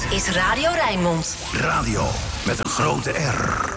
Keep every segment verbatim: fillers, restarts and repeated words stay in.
is Radio Rijnmond. Radio met een grote R.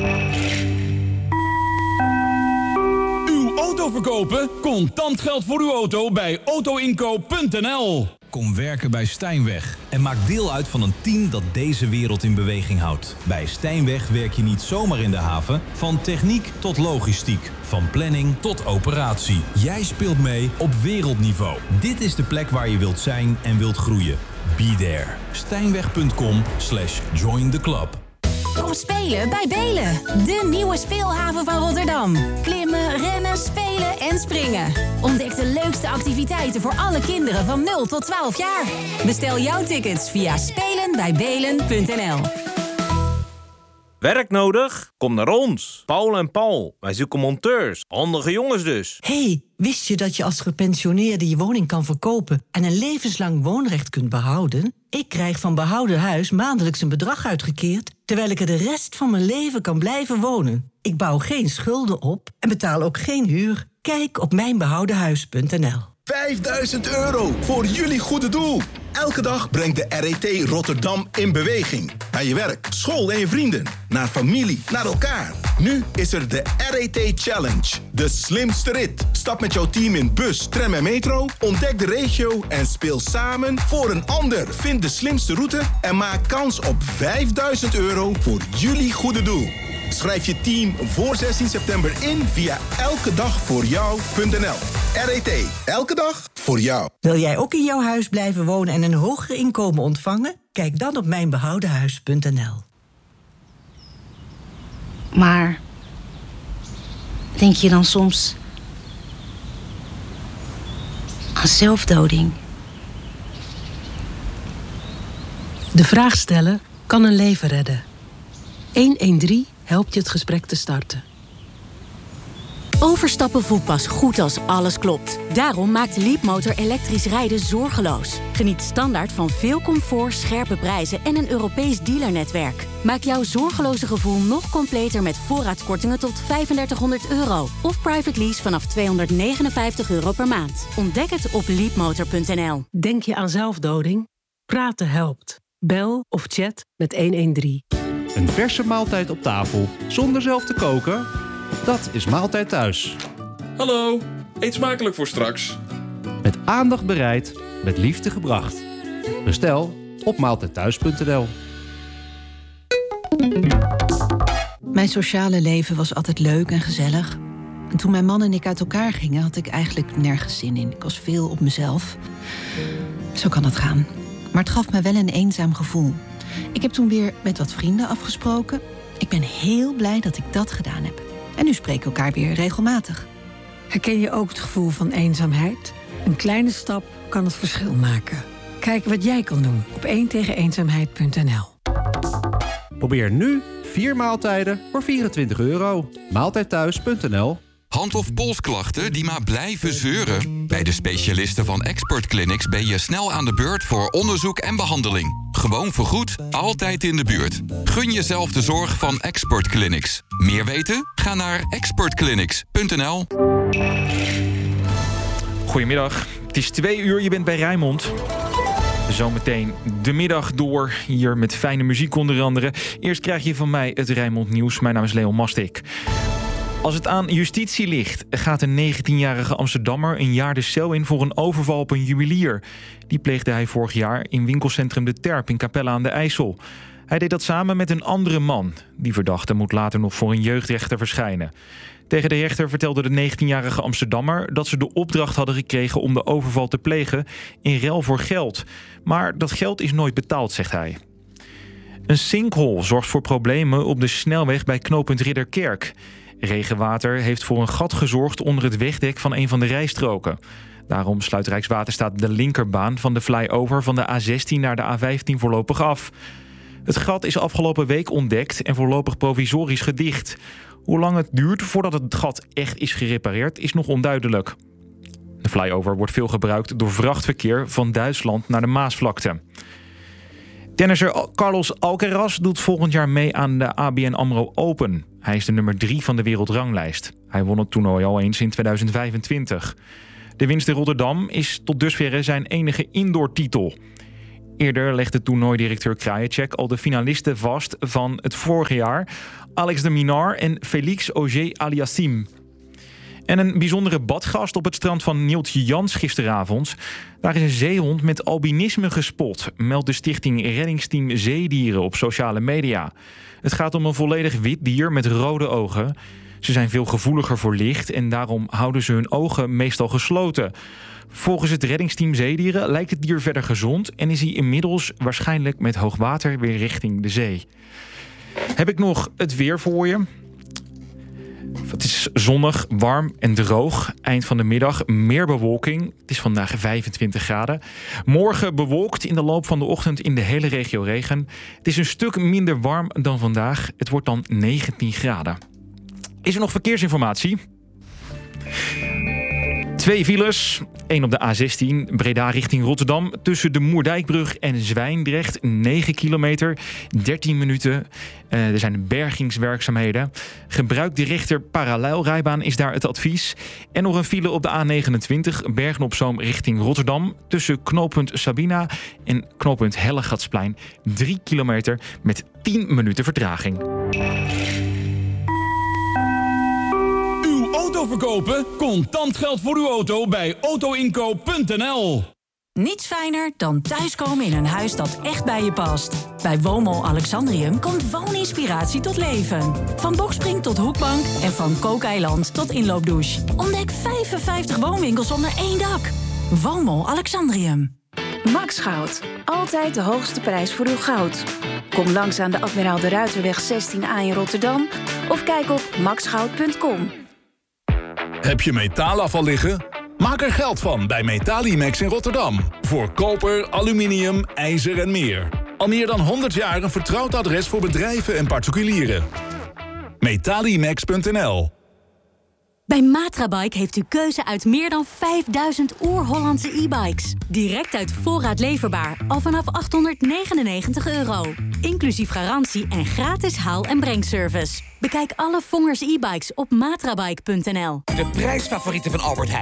Uw auto verkopen? Contant geld voor uw auto bij autoinkoop punt n l. Kom werken bij Stijnweg en maak deel uit van een team dat deze wereld in beweging houdt. Bij Stijnweg werk je niet zomaar in de haven. Van techniek tot logistiek. Van planning tot operatie. Jij speelt mee op wereldniveau. Dit is de plek waar je wilt zijn en wilt groeien. Be there. Stijnweg.com slash join the club. Kom spelen bij Belen, de nieuwe speelhaven van Rotterdam. Klimmen, rennen, spelen en springen. Ontdek de leukste activiteiten voor alle kinderen van nul tot twaalf jaar. Bestel jouw tickets via spelen bij belen punt n l. Werk nodig? Kom naar ons. Paul en Paul. Wij zoeken monteurs. Handige jongens dus. Hey, wist je dat je als gepensioneerde je woning kan verkopen en een levenslang woonrecht kunt behouden? Ik krijg van Behouden Huis maandelijks een bedrag uitgekeerd, terwijl ik er de rest van mijn leven kan blijven wonen. Ik bouw geen schulden op en betaal ook geen huur. Kijk op mijn behouden huis punt n l. vijfduizend euro voor jullie goede doel. Elke dag brengt de R E T Rotterdam in beweging. Naar je werk, school en je vrienden. Naar familie, naar elkaar. Nu is er de R E T Challenge. De slimste rit. Stap met jouw team in bus, tram en metro. Ontdek de regio en speel samen voor een ander. Vind de slimste route en maak kans op vijfduizend euro voor jullie goede doel. Schrijf je team voor zestien september in via elkedagvoorjou punt n l. R E T. Elke dag voor jou. Wil jij ook in jouw huis blijven wonen en een hoger inkomen ontvangen? Kijk dan op mijn behouden huis punt n l. Maar denk je dan soms aan zelfdoding? De vraag stellen kan een leven redden. honderddertien helpt je het gesprek te starten. Overstappen voelt pas goed als alles klopt. Daarom maakt Leapmotor elektrisch rijden zorgeloos. Geniet standaard van veel comfort, scherpe prijzen en een Europees dealernetwerk. Maak jouw zorgeloze gevoel nog completer met voorraadkortingen tot vijfendertighonderd euro. Of private lease vanaf tweehonderdnegenenvijftig euro per maand. Ontdek het op leapmotor punt n l. Denk je aan zelfdoding? Praten helpt. Bel of chat met honderddertien. Een verse maaltijd op tafel zonder zelf te koken? Dat is Maaltijd Thuis. Hallo, eet smakelijk voor straks. Met aandacht bereid, met liefde gebracht. Bestel op maaltijdthuis punt n l. Mijn sociale leven was altijd leuk en gezellig. En toen mijn man en ik uit elkaar gingen, had ik eigenlijk nergens zin in. Ik was veel op mezelf. Zo kan het gaan. Maar het gaf me wel een eenzaam gevoel. Ik heb toen weer met wat vrienden afgesproken. Ik ben heel blij dat ik dat gedaan heb. En nu spreken we elkaar weer regelmatig. Herken je ook het gevoel van eenzaamheid? Een kleine stap kan het verschil maken. Kijk wat jij kan doen op één tegen eenzaamheid punt n l. Probeer nu vier maaltijden voor vierentwintig euro. maaltijdthuis punt n l. Hand- of polsklachten die maar blijven zeuren? Bij de specialisten van Expert Clinics ben je snel aan de beurt voor onderzoek en behandeling. Gewoon vergoed, altijd in de buurt. Gun jezelf de zorg van Expert Clinics. Meer weten? Ga naar expert clinics punt n l. Goedemiddag, het is twee uur, je bent bij Rijnmond. Zometeen de middag door, hier met fijne muziek onder andere. Eerst krijg je van mij het Rijnmond Nieuws. Mijn naam is Leon Mastik. Als het aan justitie ligt, gaat een negentienjarige Amsterdammer een jaar de cel in voor een overval op een juwelier. Die pleegde hij vorig jaar in winkelcentrum De Terp in Capelle aan de IJssel. Hij deed dat samen met een andere man. Die verdachte moet later nog voor een jeugdrechter verschijnen. Tegen de rechter vertelde de negentienjarige Amsterdammer dat ze de opdracht hadden gekregen om de overval te plegen in ruil voor geld. Maar dat geld is nooit betaald, zegt hij. Een sinkhole zorgt voor problemen op de snelweg bij knooppunt Ridderkerk. Regenwater heeft voor een gat gezorgd onder het wegdek van een van de rijstroken. Daarom sluit Rijkswaterstaat de linkerbaan van de flyover van de A zestien naar de A vijftien voorlopig af. Het gat is afgelopen week ontdekt en voorlopig provisorisch gedicht. Hoe lang het duurt voordat het gat echt is gerepareerd is nog onduidelijk. De flyover wordt veel gebruikt door vrachtverkeer van Duitsland naar de Maasvlakte. Tennisser Carlos Alcaraz doet volgend jaar mee aan de A B N AMRO Open. Hij is de nummer drie van de wereldranglijst. Hij won het toernooi al eens in tweeduizend vijfentwintig. De winst in Rotterdam is tot dusver zijn enige indoortitel. Eerder legde toernooidirecteur Krajicek al de finalisten vast van het vorige jaar. Alex de Minaur en Félix Auger-Aliassime. En een bijzondere badgast op het strand van Neeltje Jans gisteravond. Daar is een zeehond met albinisme gespot, meldt de stichting Reddingsteam Zeedieren op sociale media. Het gaat om een volledig wit dier met rode ogen. Ze zijn veel gevoeliger voor licht en daarom houden ze hun ogen meestal gesloten. Volgens het Reddingsteam Zeedieren lijkt het dier verder gezond en is hij inmiddels waarschijnlijk met hoogwater weer richting de zee. Heb ik nog het weer voor je. Het is zonnig, warm en droog. Eind van de middag meer bewolking. Het is vandaag vijfentwintig graden. Morgen bewolkt, in de loop van de ochtend in de hele regio regen. Het is een stuk minder warm dan vandaag. Het wordt dan negentien graden. Is er nog verkeersinformatie? Twee files. Eén op de A zestien, Breda richting Rotterdam. Tussen de Moerdijkbrug en Zwijndrecht, negen kilometer, dertien minuten. Uh, er zijn bergingswerkzaamheden. Gebruik de rechter parallelrijbaan is daar het advies. En nog een file op de A negenentwintig, Bergen op Zoom richting Rotterdam. Tussen knooppunt Sabina en knooppunt Hellegatsplein. drie kilometer met tien minuten vertraging. Auto verkopen? Contant geld voor uw auto bij auto inkoop punt n l. Niets fijner dan thuiskomen in een huis dat echt bij je past. Bij Woonmol Alexandrium komt wooninspiratie tot leven. Van boxspring tot hoekbank en van kookeiland tot inloopdouche. Ontdek vijfenvijftig woonwinkels onder één dak. Woonmol Alexandrium. Max Goud. Altijd de hoogste prijs voor uw goud. Kom langs aan de Admiraal de Ruiterweg zestien A in Rotterdam of kijk op max goud punt com. Heb je metaalafval liggen? Maak er geld van bij Metalimax in Rotterdam. Voor koper, aluminium, ijzer en meer. Al meer dan honderd jaar een vertrouwd adres voor bedrijven en particulieren. Metalimax punt n l. Bij Matrabike heeft u keuze uit meer dan vijfduizend oer-Hollandse e-bikes. Direct uit voorraad leverbaar, al vanaf achthonderdnegenennegentig euro. Inclusief garantie en gratis haal- en brengservice. Bekijk alle Vongers e-bikes op matrabike punt n l. De prijsfavorieten van Albert Heijn.